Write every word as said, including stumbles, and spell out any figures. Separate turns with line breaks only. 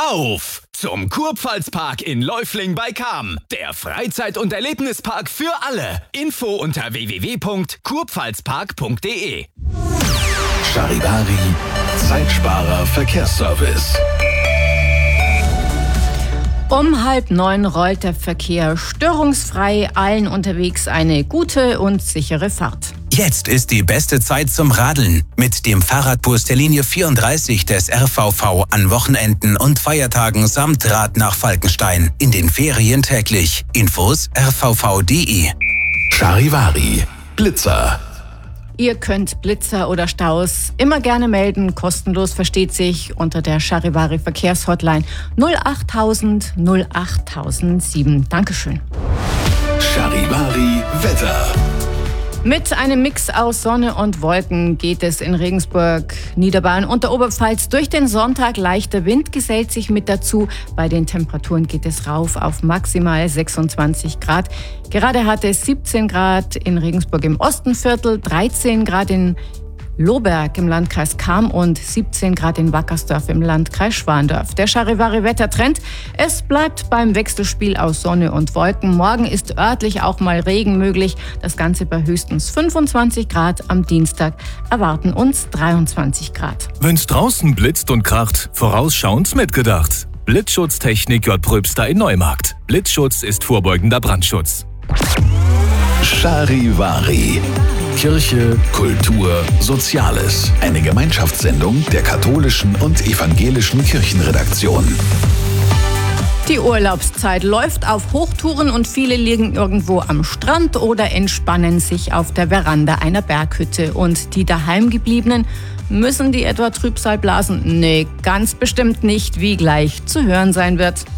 Auf zum Kurpfalzpark in Läufling bei Cham. Der Freizeit- und Erlebnispark für alle. Info unter w w w punkt kurpfalzpark punkt d e.
Charivari, Zeitsparer Verkehrsservice.
Um halb neun rollt der Verkehr störungsfrei, allen unterwegs eine gute und sichere Fahrt.
Jetzt ist die beste Zeit zum Radeln. Mit dem Fahrradbus der Linie vierunddreißig des R V V an Wochenenden und Feiertagen samt Rad nach Falkenstein. In den Ferien täglich. Infos r v v punkt d e.
Charivari, Blitzer.
Ihr könnt Blitzer oder Staus immer gerne melden, kostenlos versteht sich, unter der Charivari Verkehrshotline null achttausend null achttausendsieben. Dankeschön.
Charivari Wetter.
Mit einem Mix aus Sonne und Wolken geht es in Regensburg, Niederbayern und der Oberpfalz durch den Sonntag. Leichter Wind gesellt sich mit dazu. Bei den Temperaturen geht es rauf auf maximal sechsundzwanzig Grad. Gerade hatte es siebzehn Grad in Regensburg im Ostenviertel, dreizehn Grad in Lohberg im Landkreis Cham und siebzehn Grad in Wackersdorf im Landkreis Schwandorf. Der Charivari-Wettertrend, es bleibt beim Wechselspiel aus Sonne und Wolken. Morgen ist örtlich auch mal Regen möglich. Das Ganze bei höchstens fünfundzwanzig Grad. Am Dienstag erwarten uns dreiundzwanzig Grad.
Wenn's draußen blitzt und kracht, vorausschauend mitgedacht. Blitzschutztechnik J. Pröbster in Neumarkt. Blitzschutz ist vorbeugender Brandschutz.
Charivari. Kirche, Kultur, Soziales. Eine Gemeinschaftssendung der katholischen und evangelischen Kirchenredaktion.
Die Urlaubszeit läuft auf Hochtouren und viele liegen irgendwo am Strand oder entspannen sich auf der Veranda einer Berghütte. Und die Daheimgebliebenen, müssen die etwa Trübsal blasen? Nee, ganz bestimmt nicht, wie gleich zu hören sein wird.